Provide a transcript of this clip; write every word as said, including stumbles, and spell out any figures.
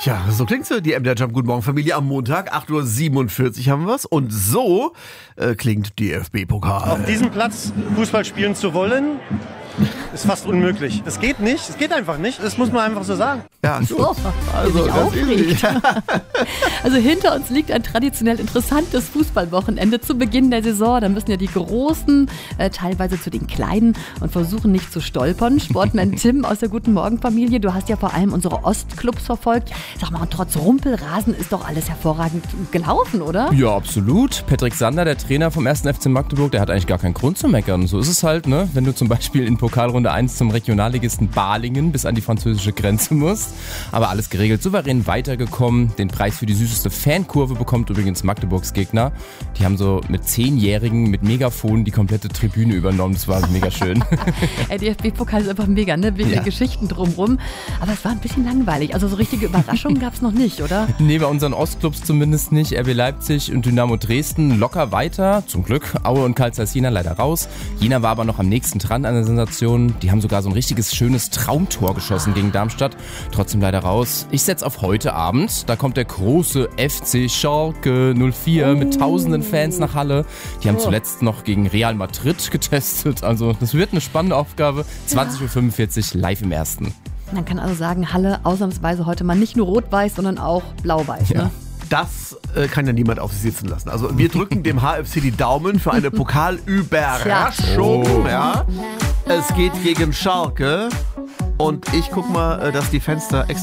Ja, so klingt sie, die M D R Jump Guten Morgen Familie am Montag. acht Uhr siebenundvierzig haben wir's. Und so äh, klingt D F B-Pokal. Auf diesem Platz Fußball spielen zu wollen, ist fast unmöglich. Es geht nicht, es geht einfach nicht. Das muss man einfach so sagen. Ja, So, also sich ganz easy. Also hinter uns liegt ein traditionell interessantes Fußballwochenende zu Beginn der Saison. Da müssen ja die Großen äh, teilweise zu den Kleinen und versuchen nicht zu stolpern. Sportman Tim aus der Guten Morgen Familie, du hast ja vor allem unsere Ostclubs verfolgt. Sag mal, und trotz Rumpelrasen ist doch alles hervorragend gelaufen, oder? Ja, absolut. Patrick Sander, der Trainer vom ersten F C Magdeburg, der hat eigentlich gar keinen Grund zu meckern. So ist es halt, ne? Wenn du zum Beispiel in Pokalrunde eins zum Regionalligisten Balingen bis an die französische Grenze musst. Aber alles geregelt, souverän weitergekommen. Den Preis für die süßeste Fankurve bekommt übrigens Magdeburgs Gegner. Die haben so mit Zehnjährigen mit Megafon die komplette Tribüne übernommen. Das war mega schön. Der D F B-Pokal ist einfach mega, ne? Wegen Ja. der Geschichten drumrum. Aber es war ein bisschen langweilig. Also so richtige Überraschungen gab es noch nicht, oder? Nee, bei unseren Ostclubs zumindest nicht. R B Leipzig und Dynamo Dresden locker weiter. Zum Glück. Aue und Karl Zeiss Jena leider raus. Jena war aber noch am nächsten dran an der Sensation. Die haben sogar so ein richtiges schönes Traumtor geschossen gegen Darmstadt. Trotzdem leider raus. Ich setze auf heute Abend. Da kommt der große F C Schalke null vier mit tausenden Fans nach Halle. Die haben zuletzt noch gegen Real Madrid getestet. Also das wird eine spannende Aufgabe. zwanzig Uhr fünfundvierzig live im Ersten. Man kann also sagen, Halle ausnahmsweise heute mal nicht nur rot-weiß, sondern auch blau-weiß. Ja. Ne? Das äh, kann ja niemand auf sich sitzen lassen. Also wir drücken dem H F C die Daumen für eine Pokalüberraschung. Oh. Ja. Es geht gegen Schalke. Und ich guck mal, äh, dass die Fenster extra